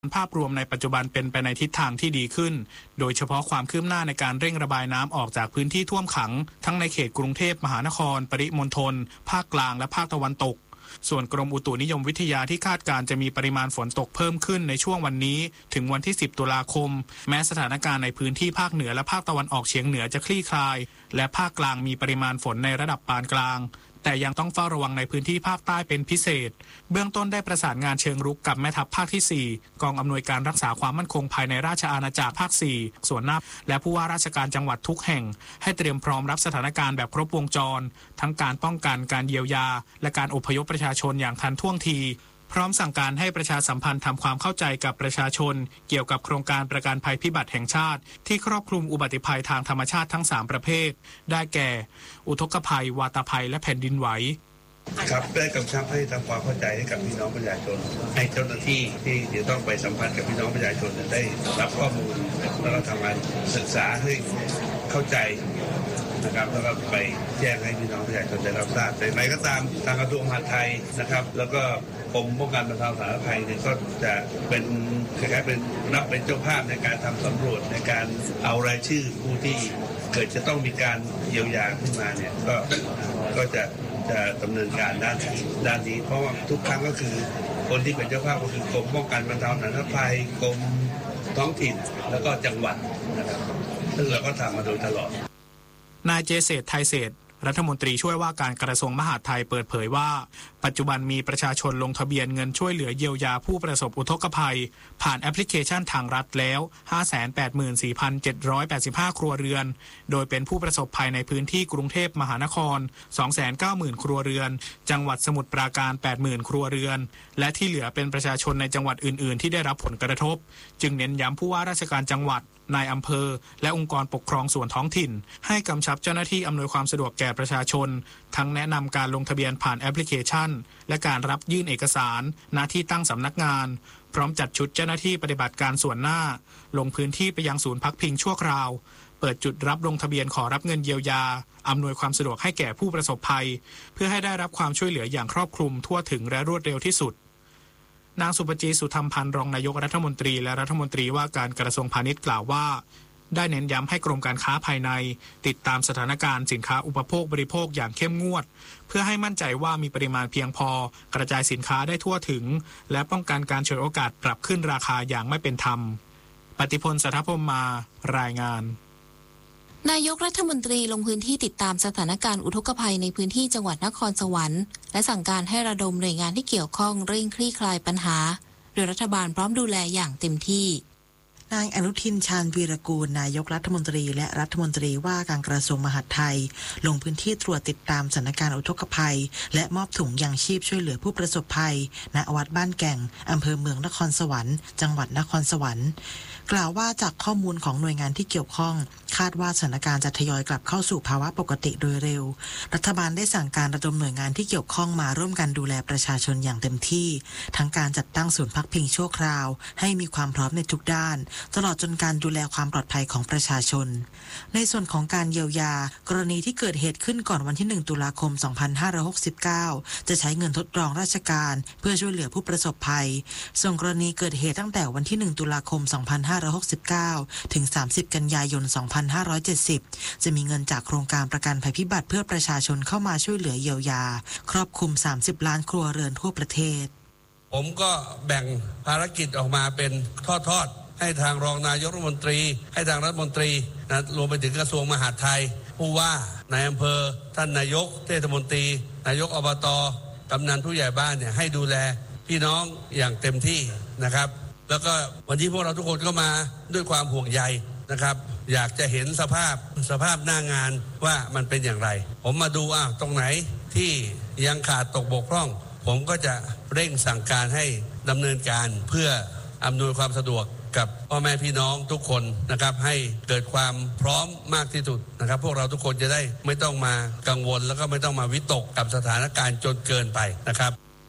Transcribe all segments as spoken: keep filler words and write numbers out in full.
ภาพรวมในปัจจุบันเป็นไปในทิศทางที่ดีขึ้นโดยเฉพาะความคืบหน้าในการเร่งระบายน้ำออกจากพื้นที่ท่วมขังทั้งในเขตกรุงเทพมหานครปริมณฑลภาคกลางและภาคตะวันตกส่วนกรมอุตุนิยมวิทยาที่คาดการจะมีปริมาณฝนตกเพิ่มขึ้นในช่วงวันนี้ถึงวันที่สิบตุลาคมแม้สถานการณ์ในพื้นที่ภาคเหนือและภาคตะวันออกเฉียงเหนือจะคลี่คลายและภาคกลางมีปริมาณฝนในระดับปานกลางแต่ยังต้องเฝ้าระวังในพื้นที่ภาคใต้เป็นพิเศษเบื้องต้นได้ประสานงานเชิงรุกกับแม่ทัพภาคที่สี่กองอำนวยการรักษาความมั่นคงภายในราชอาณาจักรภาคสี่ส่วนหน้าและผู้ว่าราชการจังหวัดทุกแห่งให้เตรียมพร้อมรับสถานการณ์แบบครบวงจรทั้งการป้องกันการเยียวยาและการอพยพประชาชนอย่างทันท่วงทีพร้อมสั่งการให้ประชาสัมพันธ์ทำความเข้าใจกับประชาชนเกี่ยวกับโครงการประกันภัยพิบัติแห่งชาติที่ครอบคลุมอุบัติภัยทางธรรมชาติทั้งสามประเภทได้แก่อุทกภัยวาตภัยและแผ่นดินไหวครับได้กำชับให้ทำความเข้าใจให้กับพี่น้องประชาชนให้เจ้าหน้าที่ที่เดี๋ยวต้องไปสัมพันธ์กับพี่น้องประชาชนได้รับข้อมูลแล้วก็ทำงานศึกษาให้เข้าใจนะครับแล้วก็ไปแจ้งให้พี่น้องประชาชนได้รับทราบแต่ไหนก็ตามทางกระทรวงมหาดไทยนะครับแล้วก็กรมป้องกันบรรเทาสาธารณภัยเนี่ยก็จะเป็นคล้ายๆเป็นนับเป็นเจ้าภาพในการทำสำรวจในการเอารายชื่อผู้ที่เกิดจะต้องมีการเยียวยาขึ้นมาเนี่ยก็ก็จะจะดำเนินการด้านด้านนี้เพราะว่าทุกครั้งก็คือคนที่เป็นเจ้าภาพก็คือกรมป้องกันบรรเทาสาธารณภัยกรมท้องถิ่นแล้วก็จังหวัดนะครับซึ่งเราก็ทำมาโดยตลอดนายเจเศรษฐ์ไทยเศรษฐ์รัฐมนตรีช่วยว่าการกระทรวงมหาดไทยเปิดเผยว่าปัจจุบันมีประชาชนลงทะเบียนเงินช่วยเหลือเยียวยาผู้ประสบอุทกภัยผ่านแอปพลิเคชันทางรัฐแล้ว ห้าแสนแปดหมื่นสี่พันเจ็ดร้อยแปดสิบห้า ครัวเรือนโดยเป็นผู้ประสบภัยในพื้นที่กรุงเทพมหานคร สองแสนเก้าหมื่น ครัวเรือนจังหวัดสมุทรปราการ แปดหมื่น ครัวเรือนและที่เหลือเป็นประชาชนในจังหวัดอื่นๆที่ได้รับผลกระทบจึงเน้นย้ำผู้ว่าราชการจังหวัดนายอำเภอและองค์กรปกครองส่วนท้องถิ่นให้กำชับเจ้าหน้าที่อำนวยความสะดวกแก่ประชาชนทั้งแนะนำการลงทะเบียนผ่านแอปพลิเคชันและการรับยื่นเอกสารณที่ตั้งสำนักงานพร้อมจัดชุดเจ้าหน้าที่ปฏิบัติการส่วนหน้าลงพื้นที่ไปยังศูนย์พักพิงชั่วคราวเปิดจุดรับลงทะเบียนขอรับเงินเยียวยาอำนวยความสะดวกให้แก่ผู้ประสบภัยเพื่อให้ได้รับความช่วยเหลืออย่างครอบคลุมทั่วถึงและรวดเร็วที่สุดนางสุปจีสุธรรมพันธ์รองนายกรัฐมนตรีและรัฐมนตรีว่าการกระทรวงพาณิชย์กล่าวว่าได้เน้นย้ำให้กรมการค้าภายในติดตามสถานการณ์สินค้าอุปโภคบริโภคอย่างเข้มงวดเพื่อให้มั่นใจว่ามีปริมาณเพียงพอกระจายสินค้าได้ทั่วถึงและป้องกันการฉวยโอกาสปรับขึ้นราคาอย่างไม่เป็นธรรมปฏิพล สัทธพรหมมารายงานนายกรัฐมนตรีลงพื้นที่ติดตามสถานการณ์อุทกภัยในพื้นที่จังหวัดนครสวรรค์และสั่งการให้ระดมหน่วยงานที่เกี่ยวข้องเร่งคลี่คลายปัญหาโดยรัฐบาลพร้อมดูแลอย่างเต็มที่นายอนุทินชาญวีรกูลนายกรัฐมนตรีและรัฐมนตรีว่าการกระทรวงมหาดไทยลงพื้นที่ตรวจติดตามสถานการณ์อุทกภัยและมอบถุงยางชีพช่วยเหลือผู้ประสบภัยณวัดบ้านแก่งอำเภอเมืองนครสวรรค์จังหวัดนครสวรรค์กล่าวว่าจากข้อมูลของหน่วยงานที่เกี่ยวข้องคาดว่าสถานการณ์จะทยอยกลับเข้าสู่ภาวะปกติโดยเร็วรัฐบาลได้สั่งการระดมหน่วยงานที่เกี่ยวข้องมาร่วมกันดูแลประชาชนอย่างเต็มที่ทั้งการจัดตั้งศูนย์พักพิงชั่วคราวให้มีความพร้อมในทุกด้านตลอดจนการดูแลความปลอดภัยของประชาชนในส่วนของการเยียวยากรณีที่เกิดเหตุขึ้นก่อนวันที่หนึ่งตุลาคมสองพันห้าร้อยหกสิบเก้าจะใช้เงินทดลองราชการเพื่อช่วยเหลือผู้ประสบภัยส่วนกรณีเกิดเหตุตั้งแต่วันที่หนึ่งตุลาคมสองพันห้าร้อยหกสิบเก้าถึงสามสิบกันยายนสองพันห้าร้อยเจ็ดสิบจะมีเงินจากโครงการประกันภัยพิบัติเพื่อประชาชนเข้ามาช่วยเหลือเยียวยาครอบคลุมสามสิบล้านครัวเรือนทั่วประเทศผมก็แบ่งภารกิจออกมาเป็นทอดๆให้ทางรองนายกรัฐมนตรีให้ทางรัฐมนตรีนะรวมไปถึงกระทรวงมหาดไทยผู้ว่านายอำเภอท่านนายกเทศมนตรีนายกอบต.กำนันผู้ใหญ่บ้านเนี่ยให้ดูแลพี่น้องอย่างเต็มที่นะครับแล้วก็วันนี้พวกเราทุกคนก็มาด้วยความห่วงใยนะครับอยากจะเห็นสภาพสภาพหน้างานว่ามันเป็นอย่างไรผมมาดูอ่ะตรงไหนที่ยังขาดตกบกพร่องผมก็จะเร่งสั่งการให้ดำเนินการเพื่ออำนวยความสะดวกกับพ่อแม่พี่น้องทุกคนนะครับให้เกิดความพร้อมมากที่สุดนะครับพวกเราทุกคนจะได้ไม่ต้องมากังวลแล้วก็ไม่ต้องมาวิตกกับสถานการณ์จนเกินไปนะครับ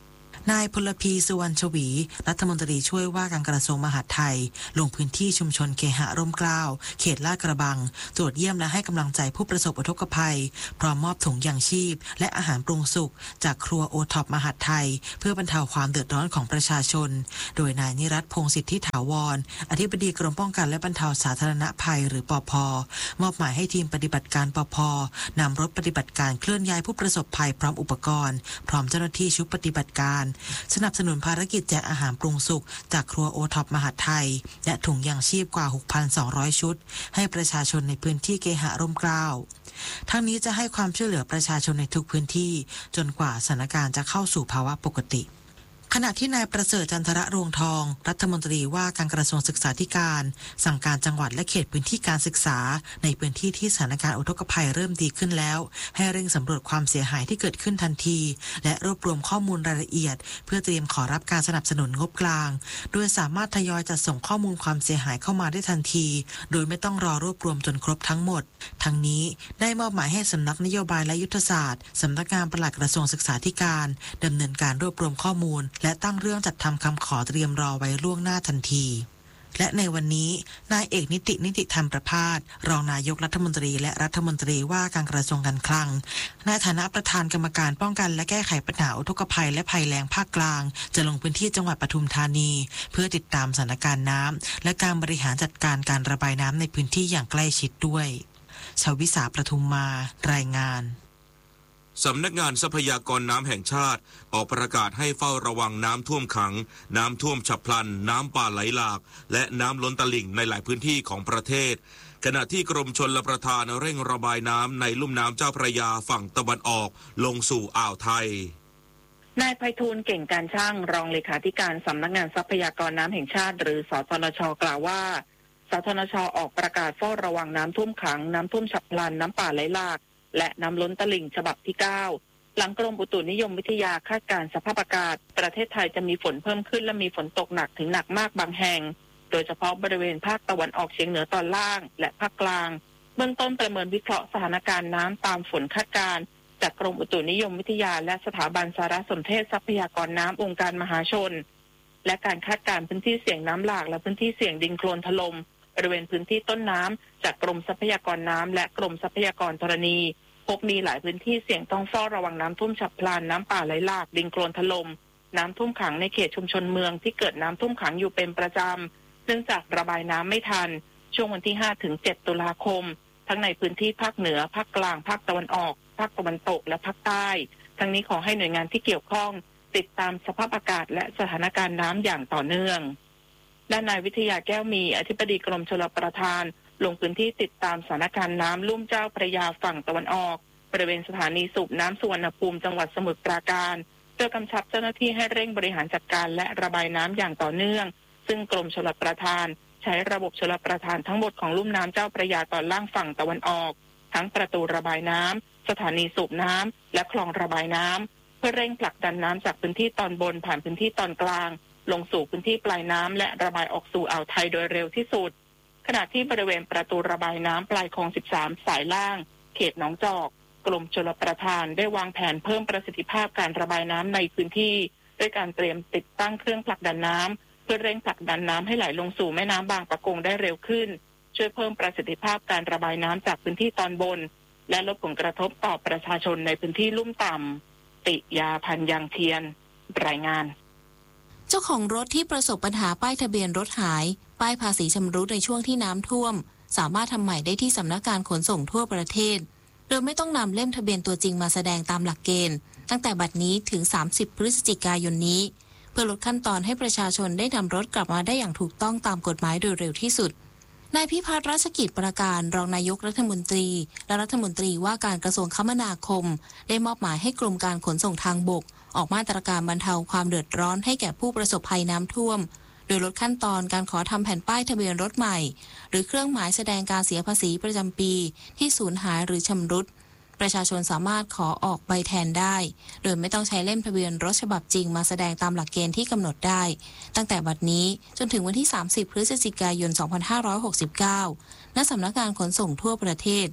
นายพลพีสุวรรณชวีรัฐมนตรีช่วยว่าการกระทรวงมหาดไทยลงพื้นที่ชุมชนเคหะร่มเกล้าเขตลาดกระบังตรวจเยี่ยมและให้กำลังใจผู้ประสบอุทกภัยพร้อมมอบถุงยางชีพและอาหารปรุงสุกจากครัวโอท็อปมหาดไทยเพื่อบรรเทาความเดือดร้อนของประชาชนโดยนายนิรัตน์พงษ์สิทธิถาวรอธิบดีกรมป้องกันและบรรเทาสาธารณภัยหรือปภ.มอบหมายให้ทีมปฏิบัติการปภ.นำรถปฏิบัติการเคลื่อนย้ายผู้ประสบภัยพร้อมอุปกรณ์พร้อมเจ้าหน้าที่ชุดปฏิบัติการสนับสนุนภารกิจแจกอาหารปรุงสุกจากครัวโอท็อปมหาดไทยและถุงยางชีพกว่า หกพันสองร้อย ชุดให้ประชาชนในพื้นที่เคหะร่มเกล้าทั้งนี้จะให้ความช่วยเหลือประชาชนในทุกพื้นที่จนกว่าสถานการณ์จะเข้าสู่ภาวะปกติขณะที่นายประเสริฐจันทระรวงทองรัฐมนตรีว่าการกระทรวงศึกษาธิการสั่งการจังหวัดและเขตพื้นที่การศึกษาในพื้นที่ที่สถานการณ์อุทกภัยเริ่มดีขึ้นแล้วให้เร่งสำรวจความเสียหายที่เกิดขึ้นทันทีและรวบรวมข้อมูลรายละเอียดเพื่อเตรียมขอรับการสนับสนุนงบกลางโดยสามารถทยอยจัดส่งข้อมูลความเสียหายเข้ามาได้ทันทีโดยไม่ต้องรอรวบรวมจนครบทั้งหมดทั้งนี้ได้มอบหมายให้สำนักนโยบายและยุทธศาสตร์สำนักงานปลัดกระทรวงศึกษาธิการดำเนินการรวบรวมข้อมูลและตั้งเรื่องจัดทำคำขอเตรียมรอไว้ล่วงหน้าทันทีและในวันนี้นายเอกนิตินิติธรรมประภาสรองนายกรัฐมนตรีและรัฐมนตรีว่าการกระทรวงการคลังในฐานะประธานกรรมการป้องกันและแก้ไขปัญหาอุทกภัยและภัยแล้งภาคกลางจะลงพื้นที่จังหวัดปทุมธานีเพื่อติดตามสถานการณ์น้ำและการบริหารจัดการการระบายน้ำในพื้นที่อย่างใกล้ชิดด้วยชวิสาประทุมมารายงานสำนักงานทรัพยากรน้ำแห่งชาติออกประกาศให้เฝ้าระวังน้ำท่วมขังน้ำท่วมฉับพลันน้ำป่าไหลหลากและน้ำล้นตลิ่งในหลายพื้นที่ของประเทศขณะที่กรมชลประทานเร่งระบายน้ำในลุ่มน้ำเจ้าพระยาฝั่งตะวันออกลงสู่อ่าวไทยนายไพฑูรย์เก่งการช่างรองเลขาธิการสำนักงานทรัพยากรน้ำแห่งชาติหรือสทนช.กล่าวว่าสทนช.ออกประกาศเฝ้าระวังน้ำท่วมขังน้ำท่วมฉับพลันน้ำป่าไหลหลากและน้ำล้นตลิ่งฉบับที่เก้าหลังกรมอุตุนิยมวิทยาคาดการณ์สภาพอากาศประเทศไทยจะมีฝนเพิ่มขึ้นและมีฝนตกหนักถึงหนักมากบางแห่งโดยเฉพาะบริเวณภาคตะวันออกเฉียงเหนือตอนล่างและภาคกลางเบื้องต้นประเมินวิเคราะห์สถานการณ์น้ำตามฝนคาดการณ์จากกรมอุตุนิยมวิทยาและสถาบันสารสนเทศทรัพยากรน้ำองค์การมหาชนและการคาดการณ์พื้นที่เสี่ยงน้ำหลากและพื้นที่เสี่ยงดินโคลนถล่มบริเวณพื้นที่ต้นน้ำจากกรมทรัพยากรน้ำและกรมทรัพยากรธรณีพบมีหลายพื้นที่เสี่ยงต้องเฝ้าระวังน้ำท่วมฉับพลันน้ำป่าไหลหลากดินโคลนถล่มน้ำท่วมขังในเขตชุมชนเมืองที่เกิดน้ำท่วมขังอยู่เป็นประจำเนื่องจากระบายน้ำไม่ทันช่วงวันที่ห้าถึงเจ็ดตุลาคมทั้งในพื้นที่ภาคเหนือภาคกลางภาคตะวันออกภาคตะวันตกและภาคใต้ทั้งนี้ขอให้หน่วยงานที่เกี่ยวข้องติดตามสภาพอากาศและสถานการณ์น้ำอย่างต่อเนื่องด้านนายวิทยาแก้วมีอธิบดีกรมชลประทานลงพื้นที่ติดตามสถานการณ์น้ำลุ่มเจ้าพระยาฝั่งตะวันออกบริเวณสถานีสูบน้ำสุวรรณภูมิจังหวัดสมุทรปราการโดยกำชับเจ้าหน้าที่ให้เร่งบริหารจัดการและระบายน้ำอย่างต่อเนื่องซึ่งกรมชลประทานใช้ระบบชลประทานทั้งหมดของลุ่มน้ำเจ้าพระยาตอนล่างฝั่งตะวันออกทั้งประตูระบายน้ำสถานีสูบน้ำและคลองระบายน้ำเพื่อเร่งผลักดันน้ำจากพื้นที่ตอนบนผ่านพื้นที่ตอนกลางลงสู่พื้นที่ปลายน้ำและระบายออกสู่อ่าวไทยโดยเร็วที่สุดขณะที่บริเวณประตูระบายน้ำปลายคลองสิบสามสายล่างเขตหนองจอกกรมชลประทานได้วางแผนเพิ่มประสิทธิภาพการระบายน้ำในพื้นที่ด้วยการเตรียมติดตั้งเครื่องผลักดันน้ำเพื่อเร่งผลักดันน้ำให้ไหลลงสู่แม่น้ำบางปะกงได้เร็วขึ้นช่วยเพิ่มประสิทธิภาพการระบายน้ำจากพื้นที่ตอนบนและลดผลกระทบต่อประชาชนในพื้นที่ลุ่มต่ำติยาพันยางเทียนรายงานเจ้าของรถที่ประสบปัญหาป้ายทะเบียนรถหายป้ายภาษีชำรุดในช่วงที่น้ำท่วมสามารถทำใหม่ได้ที่สำนักงานขนส่งทั่วประเทศโดยไม่ต้องนำเล่มทะเบียนตัวจริงมาแสดงตามหลักเกณฑ์ตั้งแต่บัดนี้ถึงสามสิบพฤศจิกายนนี้เพื่อลดขั้นตอนให้ประชาชนได้นำรถกลับมาได้อย่างถูกต้องตามกฎหมายโดยเร็วที่สุดนายพิพัฒน์รัชกิจประการรองนายกรัฐมนตรีและรัฐมนตรีว่าการกระทรวงคมนาคมได้มอบหมายให้กรมการขนส่งทางบกออกมาตรการบรรเทาความเดือดร้อนให้แก่ผู้ประสบภัยน้ำท่วมโดยลดขั้นตอนการขอทำแผ่นป้ายทะเบียนรถใหม่หรือเครื่องหมายแสดงการเสียภาษีประจำปีที่สูญหายหรือชำรุดประชาชนสามารถขอออกใบแทนได้โดยไม่ต้องใช้เล่มทะเบียนรถฉบับจริงมาแสดงตามหลักเกณฑ์ที่กำหนดได้ตั้งแต่บัดนี้จนถึงวันที่สามสิบพฤศจิกายนสองพันห้าร้อยหกสิบเก้าณสำนักงานขนส่งทั่วประเทศ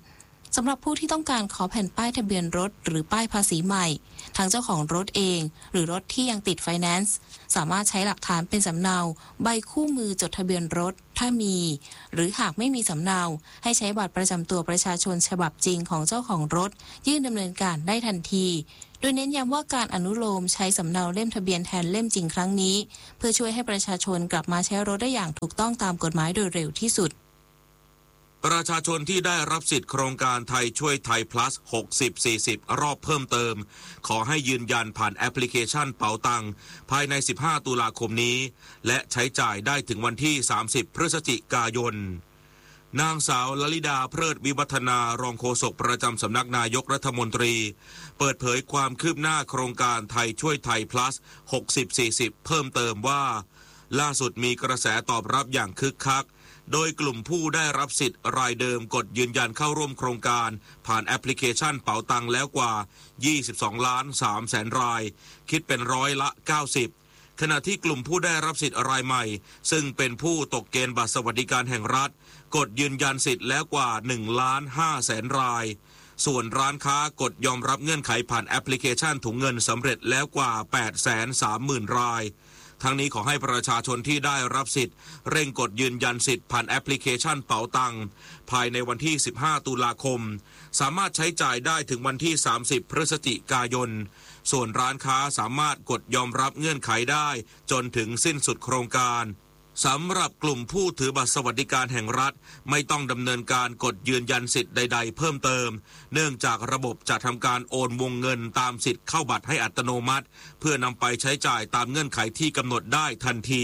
สำหรับผู้ที่ต้องการขอแผ่นป้ายทะเบียนรถหรือป้ายภาษีใหม่ทางเจ้าของรถเองหรือรถที่ยังติดไฟแนนซ์สามารถใช้หลักฐานเป็นสำเนาใบคู่มือจดทะเบียนรถถ้ามีหรือหากไม่มีสำเนาให้ใช้บัตรประจำตัวประชาชนฉบับจริงของเจ้าของรถยื่นดำเนินการได้ทันทีโดยเน้นย้ำว่าการอนุโลมใช้สำเนาเล่มทะเบียนแทนเล่มจริงครั้งนี้เพื่อช่วยให้ประชาชนกลับมาใช้รถได้อย่างถูกต้องตามกฎหมายโดยเร็วที่สุดประชาชนที่ได้รับสิทธิ์โครงการไทยช่วยไทย plus หกสิบ สี่สิบ รอบเพิ่มเติมขอให้ยืนยันผ่านแอปพลิเคชันเป๋าตังภายในสิบห้าตุลาคมนี้และใช้จ่ายได้ถึงวันที่สามสิบพฤศจิกายนนางสาวลลิดาเพลิดวิวัฒนารองโฆษกประจำสำนักนายกรัฐมนตรีเปิดเผยความคืบหน้าโครงการไทยช่วยไทย plus หกสิบ สี่สิบ เพิ่มเติมว่าล่าสุดมีกระแสตอบรับอย่างคึกคักโดยกลุ่มผู้ได้รับสิทธิ์รายเดิมกดยืนยันเข้าร่วมโครงการผ่านแอปพลิเคชันเป๋าตังแล้วกว่ายี่สิบสองล้านสามแสนรายคิดเป็นร้อยละเก้าสิบขณะที่กลุ่มผู้ได้รับสิทธิ์รายใหม่ซึ่งเป็นผู้ตกเกณฑ์บัตรสวัสดิการแห่งรัฐกดยืนยันสิทธิ์แล้วกว่าหนึ่งล้านห้าแสนรายส่วนร้านค้ากดยอมรับเงื่อนไขผ่านแอปพลิเคชันถุงเงินสำเร็จแล้วกว่า แปดแสนสามหมื่นรายทั้งนี้ขอให้ประชาชนที่ได้รับสิทธิ์เร่งกดยืนยันสิทธิ์ผ่านแอปพลิเคชันเป๋าตังภายในวันที่สิบห้าตุลาคมสามารถใช้จ่ายได้ถึงวันที่สามสิบพฤศจิกายนส่วนร้านค้าสามารถกดยอมรับเงื่อนไขได้จนถึงสิ้นสุดโครงการสำหรับกลุ่มผู้ถือบัตรสวัสดิการแห่งรัฐไม่ต้องดำเนินการกดยืนยันสิทธิ์ใดๆเพิ่มเติมเนื่องจากระบบจะทำการโอนวงเงินตามสิทธิ์เข้าบัตรให้อัตโนมัติเพื่อนำไปใช้จ่ายตามเงื่อนไขที่กำหนดได้ทันที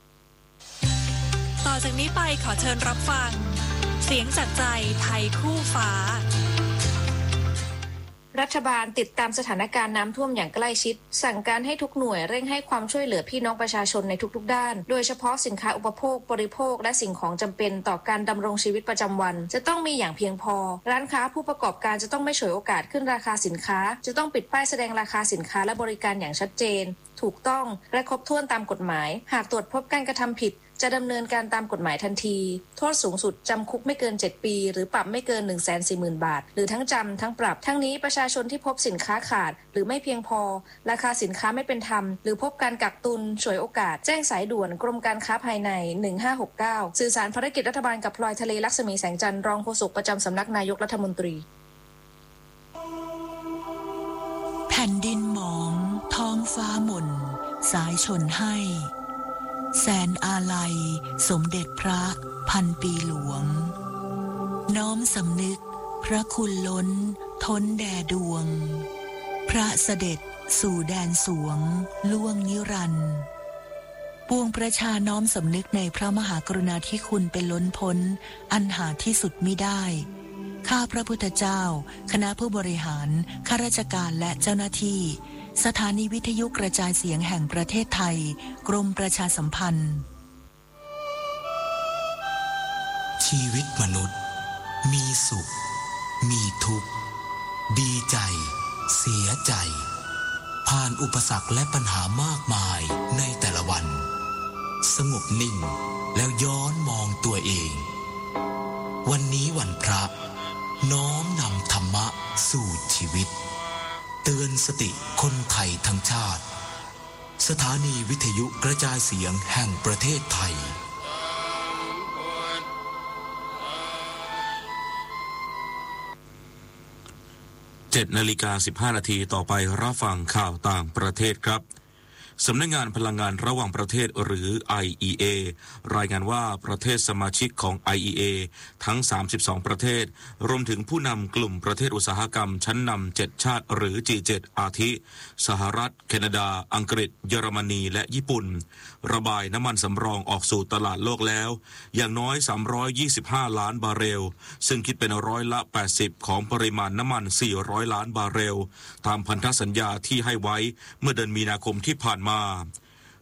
ต่อจากนี้ไปขอเชิญรับฟังเสียงจากใจไทยคู่ฟ้ารัฐบาลติดตามสถานการณ์น้ำท่วมอย่างใกล้ชิดสั่งการให้ทุกหน่วยเร่งให้ความช่วยเหลือพี่น้องประชาชนในทุกๆด้านโดยเฉพาะสินค้าอุปโภคบริโภคและสิ่งของจำเป็นต่อการดำรงชีวิตประจำวันจะต้องมีอย่างเพียงพอร้านค้าผู้ประกอบการจะต้องไม่ฉวยโอกาสขึ้นราคาสินค้าจะต้องปิดป้ายแสดงราคาสินค้าและบริการอย่างชัดเจนถูกต้องและครบถ้วนตามกฎหมายหากตรวจพบการกระทำผิดจะดำเนินการตามกฎหมายทันทีโทษสูงสุดจำคุกไม่เกินเจ็ดปีหรือปรับไม่เกิน หนึ่งแสนสี่หมื่น บาทหรือทั้งจำทั้งปรับทั้งนี้ประชาชนที่พบสินค้าขาดหรือไม่เพียงพอราคาสินค้าไม่เป็นธรรมหรือพบการกักตุนฉวยโอกาสแจ้งสายด่วนกรมการค้าภายในหนึ่งห้าหกเก้าสื่อสารภารกิจรัฐบาลกับพลอยทะเลลักษมีแสงจันทร์รองโฆษกประจำสำนักนายกรัฐมนตรีแผ่นดินหมองท้องฟ้าหม่นสายชนให้แสนอาลัยสมเด็จพระพันปีหลวงน้อมสำนึกพระคุณล้นท้นแด่ดวงพระเสด็จสู่แดนสวงล่วงนิรันดร์ปวงประชาน้อมสำนึกในพระมหากรุณาธิคุณเป็นล้นพ้นอันหาที่สุดมิได้ข้าพระพุทธเจ้าคณะผู้บริหารข้าราชการและเจ้าหน้าที่สถานีวิทยุกระจายเสียงแห่งประเทศไทยกรมประชาสัมพันธ์ชีวิตมนุษย์มีสุขมีทุกข์ดีใจเสียใจผ่านอุปสรรคและปัญหามากมายในแต่ละวันสงบนิ่งแล้วย้อนมองตัวเองวันนี้วันพระน้อมนำธรรมะสู่ชีวิตเตือนสติคนไทยทั้งชาติสถานีวิทยุกระจายเสียงแห่งประเทศไทยเจ็ดนาฬิกาสิบห้านาทีต่อไปรับฟังข่าวต่างประเทศครับสำนักงานพลังงานระหว่างประเทศหรือ ไอ อี เอ รายงานว่าประเทศสมาชิกของ ไอ อี เอ ทั้งสามสิบสองประเทศรวมถึงผู้นำกลุ่มประเทศอุตสาหกรรมชั้นนำเจ็ดชาติหรือ จี เจ็ด อาทิสหรัฐแคนาดาอังกฤษเยอรมนีและญี่ปุ่นระบายน้ำมันสำรองออกสู่ตลาดโลกแล้วอย่างน้อยสามร้อยยี่สิบห้าล้านบาร์เรลซึ่งคิดเป็นร้อยละแปดสิบของปริมาณน้ำมันสี่ร้อยล้านบาร์เรลตามพันธสัญญาที่ให้ไว้เมื่อเดือนมีนาคมที่ผ่านมา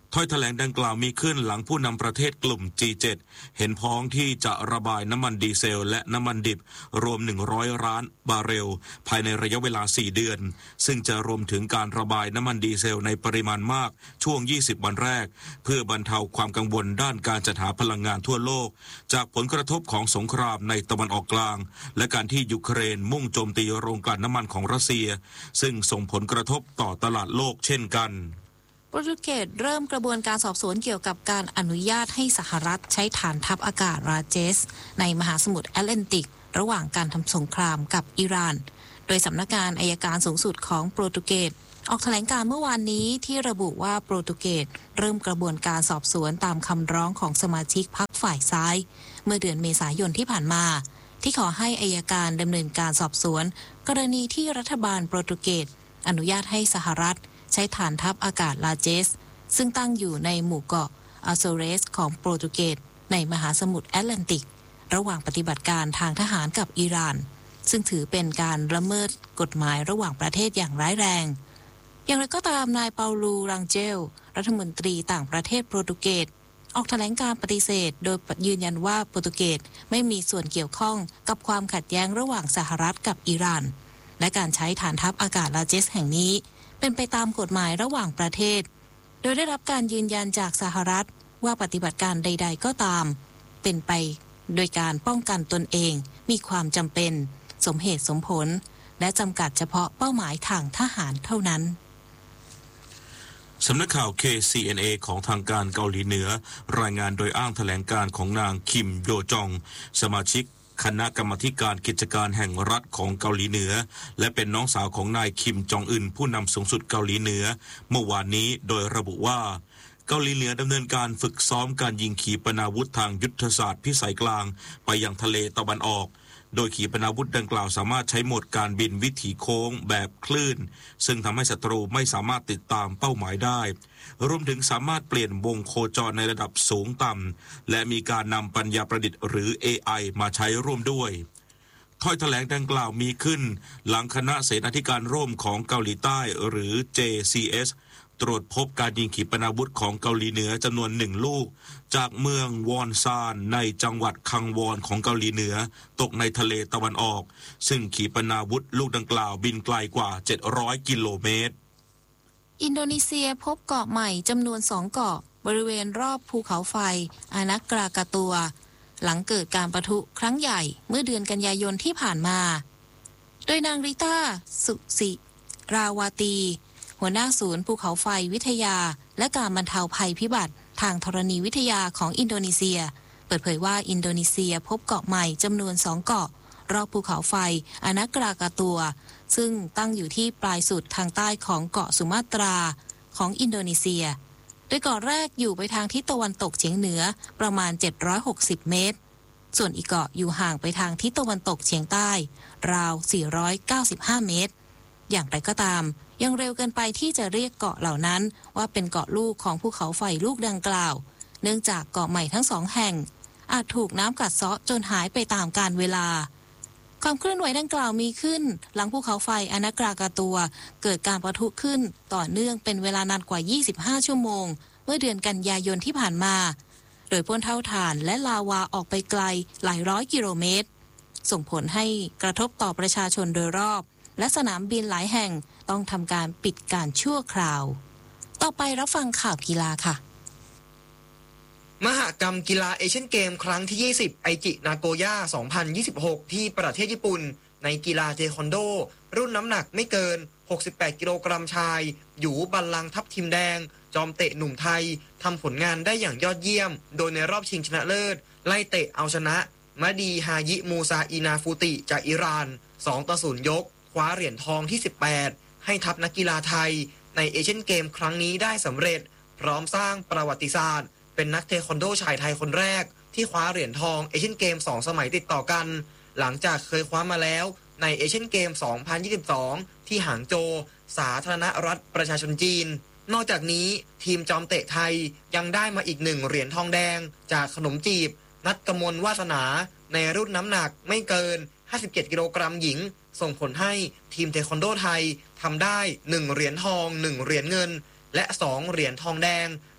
ถ้อยแถลงดังกล่าวมีขึ้นหลังผู้นำประเทศกลุ่ม จี เจ็ด เห็นพ้องที่จะระบายน้ำมันดีเซลและน้ำมันดิบรวมหนึ่งร้อยล้านบาร์เรลภายในระยะเวลาสี่เดือนซึ่งจะรวมถึงการระบายน้ำมันดีเซลในปริมาณมากช่วงยี่สิบวันแรกเพื่อบรรเทาความกังวลด้านการจัดหาพลังงานทั่วโลกจากผลกระทบของสงครามในตะวันออกกลางและการที่ยูเครนมุ่งโจมตีโรงกลั่นน้ำมันของรัสเซียซึ่งส่งผลกระทบต่อตลาดโลกเช่นกันโปรตุเกสเริ่มกระบวนการสอบสวนเกี่ยวกับการอนุญาตให้สหรัฐใช้ฐานทัพอากาศราเจสในมหาสมุทรแอตแลนติกระหว่างการทำสงครามกับอิหร่านโดยสำนักงานอัยการสูงสุดของโปรตุเกสออกแถลงการเมื่อวานนี้ที่ระบุว่าโปรตุเกสเริ่มกระบวนการสอบสวนตามคำร้องของสมาชิกพรรคฝ่ายซ้ายเมื่อเดือนเมษายนที่ผ่านมาที่ขอให้อัยการดำเนินการสอบสวนกรณีที่รัฐบาลโปรตุเกสอนุญาตให้สหรัฐใช้ฐานทัพอากาศลาเจสซึ่งตั้งอยู่ในหมู่เกาะอาโซเรสของโปรตุเกสในมหาสมุทรแอตแลนติกระหว่างปฏิบัติการทางทหารกับอิหร่านซึ่งถือเป็นการละเมิดกฎหมายระหว่างประเทศอย่างร้ายแรงอย่างไรก็ตามนายเปาลูรังเจลรัฐมนตรีต่างประเทศโปรตุเกสออกแถลงการปฏิเสธโดยยืนยันว่าโปรตุเกสไม่มีส่วนเกี่ยวข้องกับความขัดแย้งระหว่างสหรัฐกับอิหร่านและการใช้ฐานทัพอากาศลาเจสแห่งนี้เป็นไปตามกฎหมายระหว่างประเทศโดยได้รับการยืนยันจากสหรัฐว่าปฏิบัติการใดๆก็ตามเป็นไปโดยการป้องกันตนเองมีความจำเป็นสมเหตุสมผลและจำกัดเฉพาะเป้าหมายทางทหารเท่านั้นสำนักข่าว เค ซี เอ็น เอ ของทางการเกาหลีเหนือรายงานโดยอ้างแถลงการของนางคิมโยจองสมาชิกคณะกรรมาธิการกิจการแห่งรัฐของเกาหลีเหนือและเป็นน้องสาวของนายคิมจองอึนผู้นำสูงสุดเกาหลีเหนือเมื่อวานนี้โดยระบุว่าเกาหลีเหนือดำเนินการฝึกซ้อมการยิงขีปนาวุธทางยุทธศาสตร์พิสัยกลางไปยังทะเลตะวันออกโดยขีปนาวุธดังกล่าวสามารถใช้โหมดการบินวิถีโค้งแบบคลื่นซึ่งทำให้ศัตรูไม่สามารถติดตามเป้าหมายได้รวมถึงสามารถเปลี่ยนวงโคจรในระดับสูงต่ำและมีการนำปัญญาประดิษฐ์หรือ เอ ไอ มาใช้ร่วมด้วยถ้อยแถลงดังกล่าวมีขึ้นหลังคณะเสนาธิการร่วมของเกาหลีใต้หรือ เจ ซี เอส ตรวจพบการยิงขีปนาวุธของเกาหลีเหนือจำนวนหนึ่งลูกจากเมืองวอนซานในจังหวัดคังวอนของเกาหลีเหนือตกในทะเลตะวันออกซึ่งขีปนาวุธลูกดังกล่าวบินไกลกว่าเจ็ดร้อยกิโลเมตรอินโดนีเซียพบเกาะใหม่จำนวนสองเกาะบริเวณรอบภูเขาไฟอานักกรากาตัวหลังเกิดการปะทุครั้งใหญ่เมื่อเดือนกันยายนที่ผ่านมาโดยนางริต้าสุสิราวาตีหัวหน้าศูนย์ภูเขาไฟวิทยาและการบรรเทาภัยพิบัติทางธรณีวิทยาของอินโดนีเซียเปิดเผยว่าอินโดนีเซียพบเกาะใหม่จำนวนสองเกาะรอบภูเขาไฟอานักกรากาตัวซึ่งตั้งอยู่ที่ปลายสุดทางใต้ของเกาะสุมาตราของอินโดนีเซียโดยเกาะแรกอยู่ไปทางทิศตะวันตกเฉียงเหนือประมาณเจ็ดร้อยหกสิบเมตรส่วนอีกเกาะอยู่ห่างไปทางทิศตะวันตกเฉียงใต้ราวสี่ร้อยเก้าสิบห้าเมตรอย่างไรก็ตามยังเร็วเกินไปที่จะเรียกเกาะเหล่านั้นว่าเป็นเกาะลูกของภูเขาไฟลูกดังกล่าวเนื่องจากเกาะใหม่ทั้งสองแห่งอาจถูกน้ำกัดเซาะจนหายไปตามกาลเวลาความเคลื่อนไหวดังกล่าวมีขึ้นหลังภูเขาไฟอานักกรากาตัวเกิดการปะทุขึ้นต่อเนื่องเป็นเวลานานกว่ายี่สิบห้าชั่วโมงเมื่อเดือนกันยายนที่ผ่านมาโดยพ่นเท่าถ่านและลาวาออกไปไกลหลายร้อยกิโลเมตรส่งผลให้กระทบต่อประชาชนโดยรอบและสนามบินหลายแห่งต้องทำการปิดการชั่วคราวต่อไปรับฟังข่าวกีฬาค่ะมหกรรมกีฬาเอเชียนเกมครั้งที่ยี่สิบไอจินาโกย่าสองพันยี่สิบหกที่ประเทศญี่ปุ่นในกีฬาเทควันโดรุ่นน้ำหนักไม่เกินหกสิบแปดกิโลกรัมชายหยูบัลลังก์ทัพทีมแดงจอมเตะหนุ่มไทยทำผลงานได้อย่างยอดเยี่ยมโดยในรอบชิงชนะเลิศไล่เตะเอาชนะมะดีฮายิมูซาอินาฟูติจากอิหร่านสองต่อศูนย์ยกคว้าเหรียญทองที่สิบแปดให้ทัพนักกีฬาไทยในเอเชียนเกมครั้งนี้ได้สำเร็จพร้อมสร้างประวัติศาสตร์เป็นนักเทควันโดชายไทยคนแรกที่คว้าเหรียญทองเอเชียนเกมสองสมัยติดต่อกันหลังจากเคยคว้ามาแล้วในเอเชียนเกมสองพันยี่สิบสองที่หางโจวสาธารณรัฐประชาชนจีนนอกจากนี้ทีมจอมเตะไทยยังได้มาอีกหนึ่งเหรียญทองแดงจากขนมจีบนัทกมลวาสนาในรุ่นน้ำหนักไม่เกินห้าสิบเจ็ดกิโลกรัมหญิงส่งผลให้ทีมเทควันโดไทยทำได้หนึ่งเหรียญทองหนึ่งเหรียญเงินและสองเหรียญทองแดง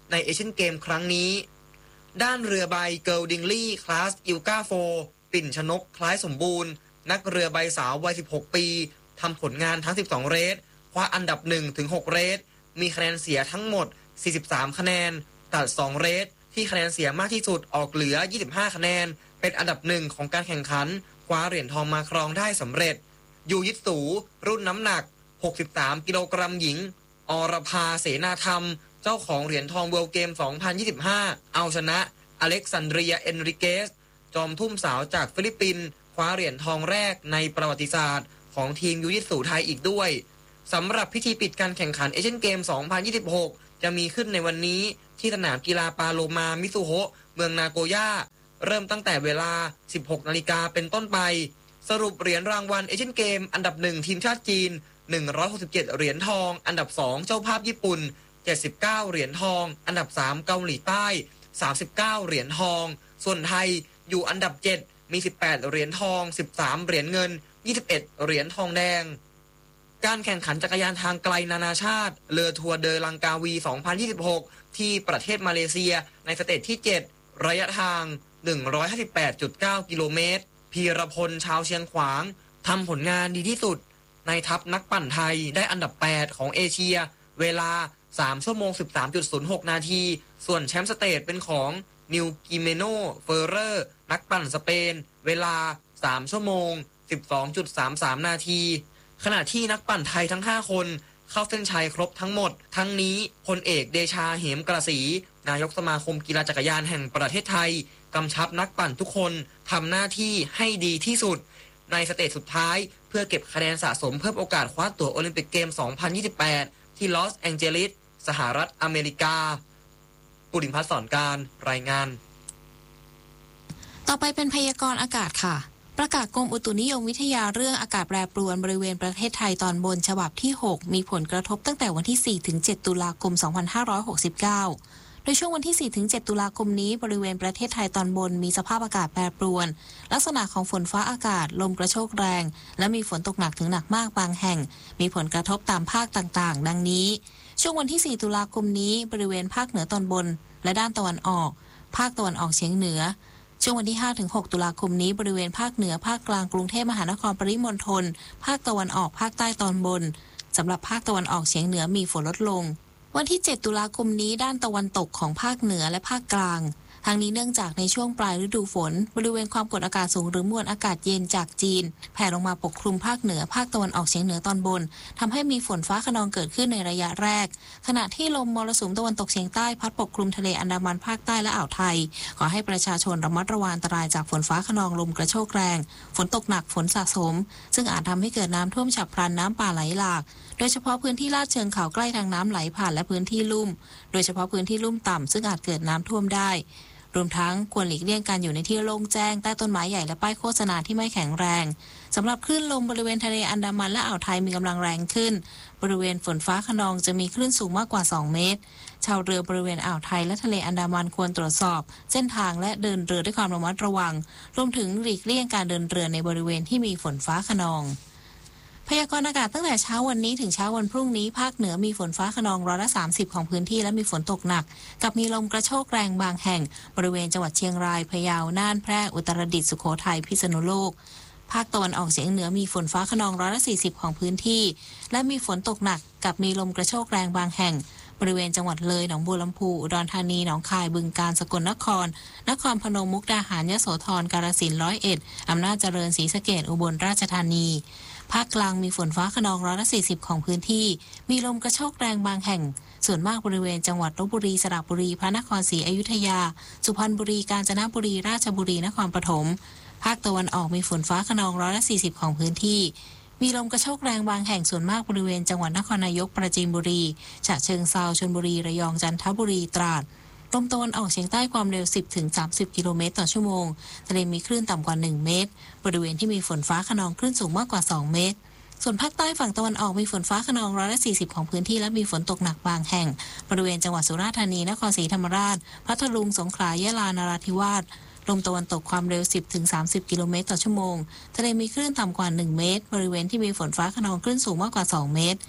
ในเอเชียนเกมครั้งนี้ด้านเรือใบเกิลดิงลี่คลาสอิลกาโฟปิ่นชนกคล้ายสมบูรณ์นักเรือใบสาววัยสิบหกปีทำผลงานทั้งสิบสองเรสคว้าอันดับหนึ่งถึงหกเรสมีคะแนนเสียทั้งหมดสี่สิบสามคะแนนตัดสองเรสที่คะแนนเสียมากที่สุดออกเหลือยี่สิบห้าคะแนนเป็นอันดับหนึ่งของการแข่งขันคว้าเหรียญทองมาครองได้สำเร็จยูยิตสูรุ่นน้ำหนักหกสิบสามกิโลกรัมหญิงอรภาเสนาธรรมเจ้าของเหรียญทองเวิลด์เกมสองพันยี่สิบห้าเอาชนะอเล็กซานเดรียเอนริเกสจอมทุ่มสาวจากฟิลิปปินส์คว้าเหรียญทองแรกในประวัติศาสตร์ของทีมยูยิตสูไทยอีกด้วยสำหรับพิธีปิดการแข่งขันเอเชียนเกมสองพันยี่สิบหกจะมีขึ้นในวันนี้ที่สนามกีฬาปาโลมามิซุโฮะเมืองนาโกย่าเริ่มตั้งแต่เวลา สิบหกนาฬิกาเป็นต้นไปสรุปเหรียญรางวัลเอเชียนเกมอันดับหนึ่งทีมชาติจีนหนึ่งร้อยหกสิบเจ็ดเหรียญทองอันดับสองเจ้าภาพญี่ปุ่นเจ็ดสิบเก้าเหรียญทองอันดับสามเกาหลีใต้สามสิบเก้าเหรียญทองส่วนไทยอยู่อันดับเจ็ดมีสิบแปดเหรียญทองสิบสามเหรียญเงินยี่สิบเอ็ดเหรียญทองแดงการแข่งขันจักรยานทางไกลนานาชาติเรือทัวร์เดอลังกาวีสองพันยี่สิบหกที่ประเทศมาเลเซียในสเตจที่เจ็ดระยะทาง หนึ่งร้อยห้าสิบแปดจุดเก้า กิโลเมตรพีรพลชาวเชียงขวางทำผลงานดีที่สุดในทัพนักปั่นไทยได้อันดับแปดของเอเชียเวลาสามชั่วโมง สิบสามจุดศูนย์หก นาทีส่วนแชมป์สเตจเป็นของนิวกิเมโนเฟอร์เรอร์นักปั่นสเปนเวลาสามชั่วโมง สิบสองจุดสามสาม นาทีขณะที่นักปั่นไทยทั้งห้าคนเข้าเส้นชัยครบทั้งหมดทั้งนี้พลเอกเดชาเหมกระสีนายกสมาคมกีฬาจักรยานแห่งประเทศไทยกำชับนักปั่นทุกคนทำหน้าที่ให้ดีที่สุดในสเตจสุดท้ายเพื่อเก็บคะแนนสะสมเพิ่มโอกาสคว้าตั๋วโอลิมปิกเกมสองพันยี่สิบแปดที่ลอสแองเจลิสสหรัฐอเมริกาปุริมพัฒน์สอนการรายงานต่อไปเป็นพยากรณ์อากาศค่ะประกาศกรมอุตุนิยมวิทยาเรื่องอากาศแปรปรวนบริเวณประเทศไทยตอนบนฉบับที่หกมีผลกระทบตั้งแต่วันที่ สี่ถึงเจ็ด ตุลาคม สองพันห้าร้อยหกสิบเก้าโดยช่วงวันที่ สี่ถึงเจ็ด ตุลาคมนี้บริเวณประเทศไทยตอนบนมีสภาพอากาศแปรปรวนลักษณะของฝนฟ้าอากาศลมกระโชกแรงและมีฝนตกหนักถึงหนักมากบางแห่งมีผลกระทบตามภาคต่างๆดังนี้ช่วงวันที่ สี่ ตุลาคมนี้บริเวณภาคเหนือตอนบนและด้านตะวันออกภาคตะวันออกเฉียงเหนือช่วงวันที่ ห้าถึงหก ตุลาคมนี้บริเวณภาคเหนือภาคกลางกรุงเทพมหานครปริมณฑลภาคตะวันออกภาคใต้ตอนบนสำหรับภาคตะวันออกเฉียงเหนือมีฝนลดลงวันที่ เจ็ด ตุลาคมนี้ด้านตะวันตกของภาคเหนือและภาคกลางทางนี้เนื่องจากในช่วงปลายฤดูฝนบริเวณความกดอากาศสูงหรือมวลอากาศเย็นจากจีนแผ่ลงมาปกคลุมภาคเหนือภาคตะวันออกเฉียงเหนือตอนบนทำให้มีฝนฟ้าคะนองเกิดขึ้นในระยะแรกขณะที่ลมมรสุมตะวันตกเฉียงใต้พัดปกคลุมทะเลอันดามันภาคใต้และอ่าวไทยขอให้ประชาชนระมัดระวังอันตรายจากฝนฟ้าคะนองลมกระโชกแรงฝนตกหนักฝนสะสมซึ่งอาจทำให้เกิดน้ำท่วมฉับพลันน้ำป่าไหลหลากโดยเฉพาะพื้นที่ลาดเชิงเขาใกล้ทางน้ำไหลผ่านและพื้นที่ลุ่มโดยเฉพาะพื้นที่ลุ่มต่ำซึ่งอาจเกิดน้ำท่วมได้รวมทั้งควรหลีกเลี่ยงการอยู่ในที่โล่งแจ้งใต้ต้นไม้ใหญ่และป้ายโฆษณาที่ไม่แข็งแรงสำหรับคลื่นลมบริเวณทะเลอันดามันและอ่าวไทยมีกำลังแรงขึ้นบริเวณฝนฟ้าคะนองจะมีคลื่นสูงมากกว่าสองเมตรชาวเรือบริเวณอ่าวไทยและทะเลอันดามันควรตรวจสอบเส้นทางและเดินเรือด้วยความระมัดระวังรวมถึงหลีกเลี่ยงการเดินเรือในบริเวณที่มีฝนฟ้าคะนองพยากรณ์อากาศตั้งแต่เช้าวันนี้ถึงเช้าวันพรุ่งนี้ภาคเหนือมีฝนฟ้าคะนองร้อยละสามสิบของพื้นที่และมีฝนตกหนักกับมีลมกระโชกแรงบางแห่งบริเวณจังหวัดเชียงรายพะเยาน่านแพร่อุตรดิตถ์สุโขทัยพิษณุโลกภาคตะวันออกเฉียงเหนือมีฝนฟ้าคะนองร้อยละสี่สิบของพื้นที่และมีฝนตกหนักกับมีลมกระโชกแรงบางแห่งบริเวณจังหวัดเลยหนองบัวลำพูอุดรธานีหนองคายบึงกาฬสกลนครนครพนมมุกดาหารยโสธรกาฬสินธุ์ร้อยเอ็ดอำนาจเจริญศรีสะเกษอุบลราชธานีภาคกลางมีฝนฟ้าคะนองร้อยละสี่สิบของพื้นที่มีลมกระโชกแรงบางแห่งส่วนมากบริเวณจังหวัดลพบุรีสระบุรีพระนครศรีอยุธยาสุพรรณบุรีกาญจนบุรีราชบุรีนครปฐมภาคตะวันออกมีฝนฟ้าคะนองร้อยละสี่สิบของพื้นที่มีลมกระโชกแรงบางแห่งส่วนมากบริเวณจังหวัดนครนายกปราจีนบุรีฉะเชิงเทราชลบุรีระยองจันทบุรีตราดลมตะวันออกเฉียงใต้ความเร็ว สิบถึงสามสิบ กิโลเมตรต่อชั่วโมงทะเลมีคลื่นต่ำกว่าหนึ่งเมตรบริเวณที่มีฝนฟ้าคะนองคลื่นสูงมากกว่าสองเมตรส่วนภาคใต้ฝั่งตะวันออกมีฝนฟ้าคะนองร้อยละสี่สิบของพื้นที่และมีฝนตกหนักบางแห่งบริเวณจังหวัดสุราษฎร์ธานีนครศรีธรรมราชพัทลุงสงขลายะลานราธิวาสลมตะวันตกความเร็ว สิบถึงสามสิบ กิโลเมตรต่อชั่วโมงทะเลมีคลื่นต่ำกว่าหนึ่งเมตรบริเวณที่มีฝนฟ้าคะนองคลื่นสูงมากกว่าสองเมตรภ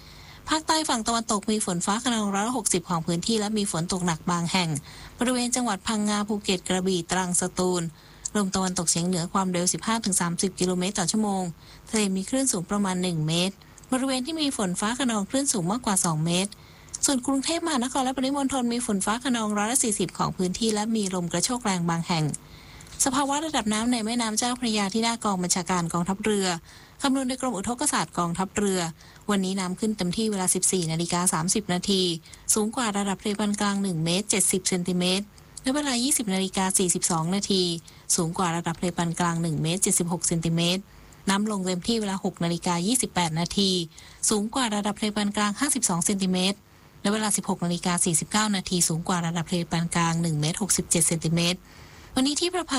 ภาคใต้ฝั่งตะวันตกมีฝนฟ้าคะนองร้อยละหกสิบของพื้นที่และมีฝนตกหนักบางแห่งบริเวณจังหวัดพังงาภูเก็ตกระบี่ตรังสตูลลมตะวันตกเฉียงเหนือความเร็ว สิบห้าถึงสามสิบ กิโลเมตรต่อชั่วโมงทะเลมีคลื่นสูงประมาณหนึ่งเมตรบริเวณที่มีฝนฟ้าคะนองคลื่นสูงมากกว่าสองเมตรส่วนกรุงเทพมหานครและปริมณฑลมีฝนฟ้าคะนองร้อยละสี่สิบของพื้นที่และมีลมกระโชกแรงบางแห่งสภาวะระดับน้ำในแม่น้ำเจ้าพระยาที่หน้ากองบัญชาการกองทัพเรือคำนวณโดยกรมอุทกศาสตร์กองทัพเรือวันนี้น้ำขึ้นเต็มที่เวลา สิบสี่นาฬิกาสามสิบ นาทีสูงกว่าระดับทะเลปานกลางหนึ่งเมตรเจ็ดสิบเซนติเมตรในเวลา ยี่สิบนาฬิกาสี่สิบสอง นาทีสูงกว่าระดับทะเลปานกลางหนึ่งเมตรเจ็ดสิบหกเซนติเมตรน้ำลงเต็มที่เวลา หกนาฬิกายี่สิบแปด นาทีสูงกว่าระดับทะเลปานกลางห้าสิบสองเซนติเมตรในเวลา สิบหกนาฬิกาสี่สิบเก้า นาทีสูงกว่าระดับทะเลปานกลางหนึ่งเมตรหกสิบเจ็ดเซนติเมตรวันนี้ที่ประ